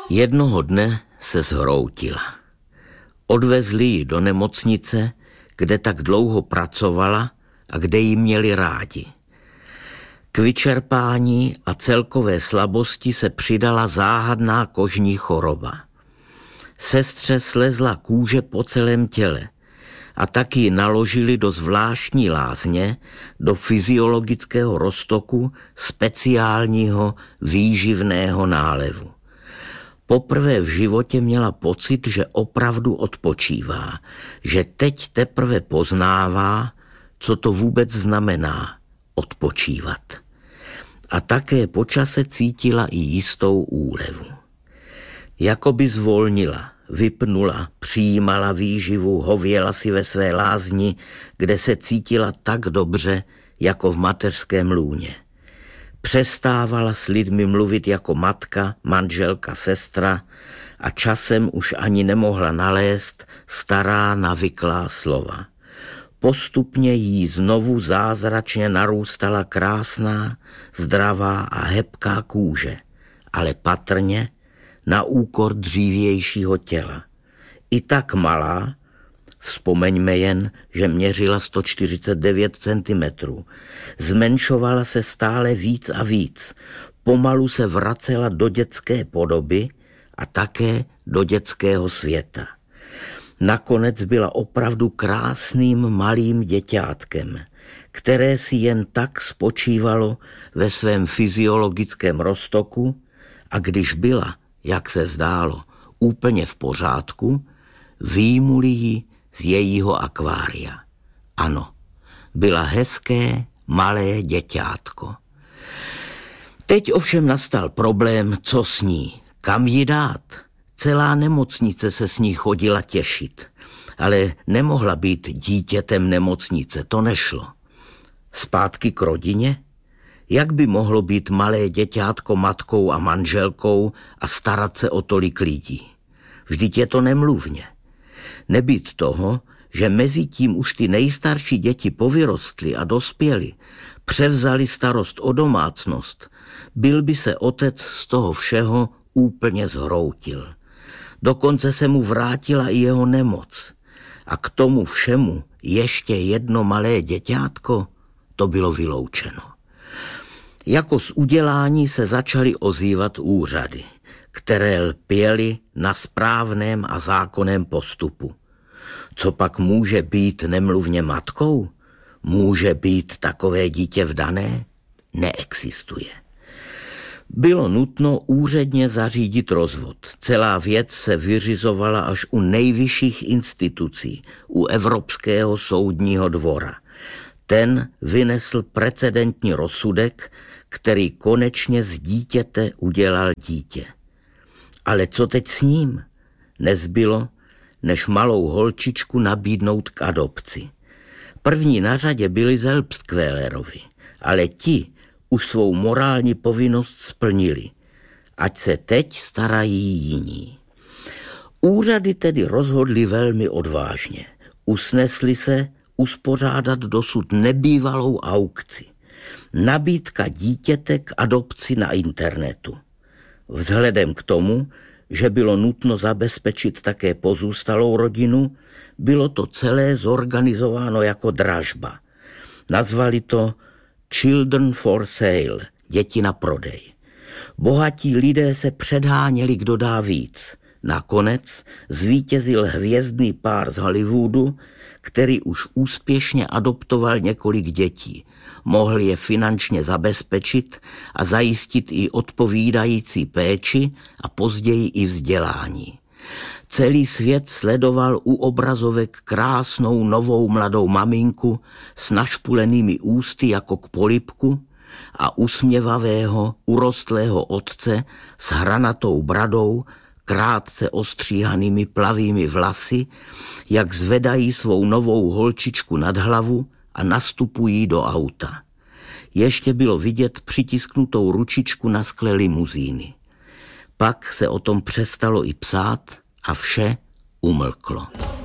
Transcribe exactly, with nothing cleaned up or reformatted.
Jednoho dne se zhroutila. Odvezli ji do nemocnice, kde tak dlouho pracovala a kde ji měli rádi. K vyčerpání a celkové slabosti se přidala záhadná kožní choroba. Sestře slezla kůže po celém těle a tak ji naložili do zvláštní lázně, do fyziologického roztoku speciálního výživného nálevu. Poprvé v životě měla pocit, že opravdu odpočívá, že teď teprve poznává, co to vůbec znamená odpočívat. A také po čase cítila i jistou úlevu. Jakoby zvolnila, vypnula, přijímala výživu, hověla si ve své lázni, kde se cítila tak dobře, jako v mateřském lůně. Přestávala s lidmi mluvit jako matka, manželka, sestra a časem už ani nemohla nalézt stará navyklá slova. Postupně jí znovu zázračně narůstala krásná, zdravá a hebká kůže, ale patrně na úkor dřívějšího těla. I tak malá, vzpomeňme jen, že měřila sto čtyřicet devět centimetrů, zmenšovala se stále víc a víc, pomalu se vracela do dětské podoby a také do dětského světa. Nakonec byla opravdu krásným malým děťátkem, které si jen tak spočívalo ve svém fyziologickém roztoku a když byla, jak se zdálo, úplně v pořádku, vyjmuli ji z jejího akvária. Ano, byla hezké, malé děťátko. Teď ovšem nastal problém, co s ní, kam ji dát. Celá nemocnice se s ní chodila těšit, ale nemohla být dítětem nemocnice, to nešlo. Zpátky k rodině? Jak by mohlo být malé děťátko matkou a manželkou a starat se o tolik lidí? Vždyť je to nemluvně. Nebýt toho, že mezi tím už ty nejstarší děti povyrostly a dospěly, převzali starost o domácnost, byl by se otec z toho všeho úplně zhroutil. Dokonce se mu vrátila i jeho nemoc. A k tomu všemu ještě jedno malé děťátko, to bylo vyloučeno. Jako z udělání se začaly ozývat úřady, které lpěly na správném a zákonném postupu. Co pak může být nemluvně matkou? Může být takové dítě vdané? Neexistuje. Bylo nutno úředně zařídit rozvod. Celá věc se vyřizovala až u nejvyšších institucí, u Evropského soudního dvora. Ten vynesl precedentní rozsudek, který konečně z dítěte udělal dítě. Ale co teď s ním? Nezbylo, než malou holčičku nabídnout k adopci. První na řadě byli Zelbskvélerovi, ale ti už svou morální povinnost splnili. Ať se teď starají jiní. Úřady tedy rozhodli velmi odvážně. Usnesli se uspořádat dosud nebývalou aukci. Nabídka dítěte k adopci na internetu. Vzhledem k tomu, že bylo nutno zabezpečit také pozůstalou rodinu, bylo to celé zorganizováno jako dražba. Nazvali to Children for Sale, děti na prodej. Bohatí lidé se předháněli, kdo dá víc. Nakonec zvítězil hvězdný pár z Hollywoodu, který už úspěšně adoptoval několik dětí. Mohl je finančně zabezpečit a zajistit i odpovídající péči a později i vzdělání. Celý svět sledoval u obrazovek krásnou novou mladou maminku s našpulenými ústy jako k polibku a usměvavého, urostlého otce s hranatou bradou, krátce ostříhanými plavými vlasy, jak zvedají svou novou holčičku nad hlavu a nastupují do auta. Ještě bylo vidět přitisknutou ručičku na skle limuzíny. Pak se o tom přestalo i psát a vše umlklo.